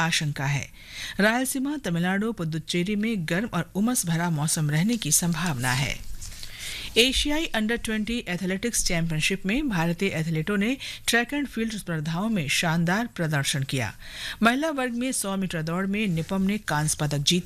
आशंका है। रायलसीमा, तमिलनाडु, पुदुच्चेरी में गर्म और उमस भरा मौसम रहने की संभावना है। एशियाई अंडर 20 एथलेटिक्स चैंपियनशिप में भारतीय एथलीटों ने ट्रैक एंड फील्ड स्पर्धाओं में शानदार प्रदर्शन किया। महिला वर्ग में 100 मीटर दौड़ में निपम ने कांस्य पदक जीता।